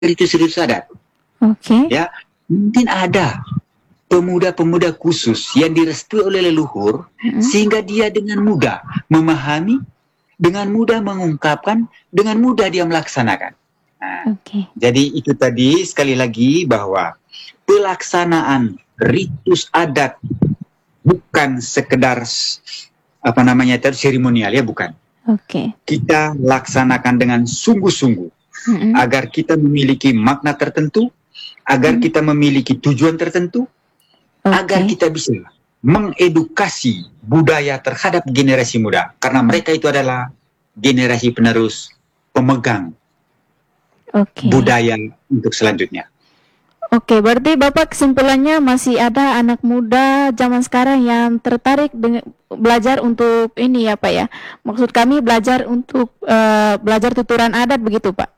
ritus-ritus adat. Oke. Ya, mungkin ada pemuda-pemuda khusus yang direstui oleh leluhur sehingga dia dengan mudah memahami, dengan mudah mengungkapkan, dengan mudah dia melaksanakan. Nah, jadi itu tadi sekali lagi bahwa pelaksanaan ritus adat bukan sekedar seremonial, ya, bukan. Kita laksanakan dengan sungguh-sungguh agar kita memiliki makna tertentu, agar kita memiliki tujuan tertentu, agar kita bisa mengedukasi budaya terhadap generasi muda, karena mereka itu adalah generasi penerus pemegang budaya untuk selanjutnya. Oke, berarti Bapak kesimpulannya masih ada anak muda zaman sekarang yang tertarik dengan belajar untuk ini ya Pak ya. Maksud kami belajar untuk belajar tuturan adat begitu Pak.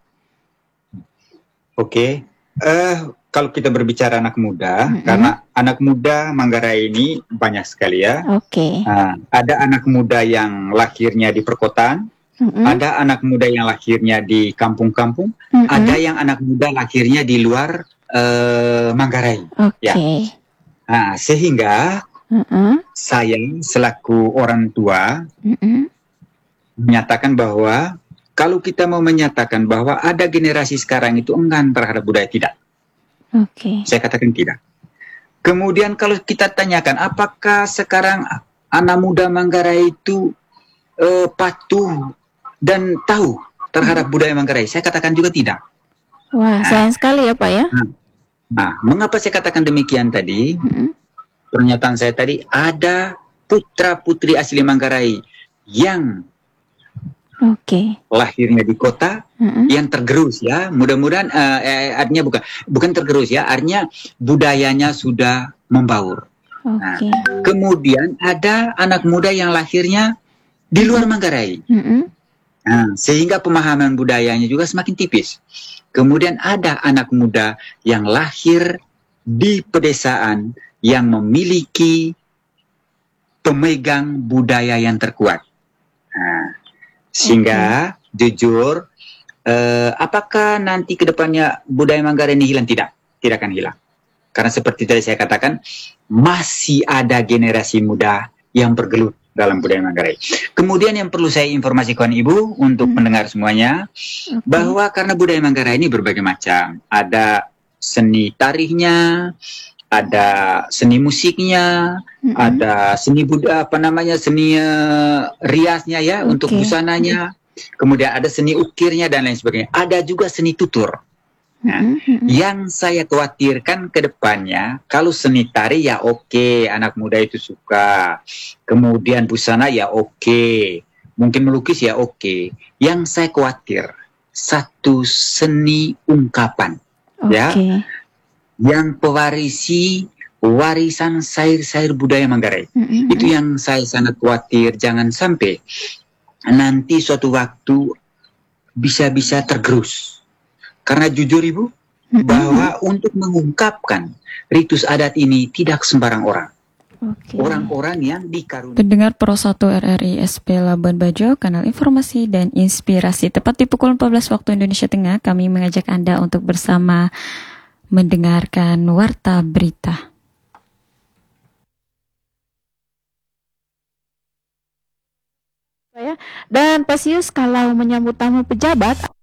Oke. Kalau kita berbicara anak muda, karena anak muda Manggarai ini banyak sekali ya. Ada anak muda yang lahirnya di perkotaan, ada anak muda yang lahirnya di kampung-kampung, ada yang anak muda lahirnya di luar Manggarai. Ya. Nah, sehingga saya selaku orang tua menyatakan bahwa kalau kita mau menyatakan bahwa ada generasi sekarang itu enggan terhadap budaya, tidak. Saya katakan tidak. Kemudian kalau kita tanyakan apakah sekarang anak muda Manggarai itu patuh dan tahu terhadap budaya Manggarai, saya katakan juga tidak. Wah, sayang sekali ya Pak ya. Nah, mengapa saya katakan demikian tadi? Pernyataan saya tadi, ada putra-putri asli Manggarai yang lahirnya di kota, yang tergerus ya. Mudah-mudahan artinya bukan tergerus ya, artinya budayanya sudah membaur. Nah, kemudian ada anak muda yang lahirnya di luar Manggarai. Nah, sehingga pemahaman budayanya juga semakin tipis. Kemudian ada anak muda yang lahir di pedesaan yang memiliki pemegang budaya yang terkuat. Nah, sehingga jujur, apakah nanti ke depannya budaya Manggarai ini hilang? Tidak akan hilang. Karena seperti tadi saya katakan, masih ada generasi muda yang bergelut dalam budaya Manggarai. Kemudian yang perlu saya informasikan Ibu untuk mendengar semuanya, bahwa karena budaya Manggarai ini berbagai macam. Ada seni tarikhnya, ada seni musiknya, ada seni seni riasnya ya, untuk busananya. Kemudian ada seni ukirnya dan lain sebagainya. Ada juga seni tutur. Nah, yang saya khawatirkan ke depannya, kalau seni tari ya oke, anak muda itu suka. Kemudian busana ya oke. Mungkin melukis ya oke. Yang saya khawatir, satu seni ungkapan. Ya. Yang pewarisi warisan syair-syair budaya Manggarai. Itu yang saya sangat khawatir, jangan sampai nanti suatu waktu bisa-bisa tergerus. Karena jujur Ibu, bahwa untuk mengungkapkan ritus adat ini tidak sembarang orang. Orang-orang yang dikaruniai. Pendengar Pro 1 RRI SP Labuan Bajo, kanal informasi dan inspirasi. Tepat di pukul 14 waktu Indonesia Tengah, kami mengajak Anda untuk bersama mendengarkan Warta Berita. Dan Pasius, kalau menyambut tamu pejabat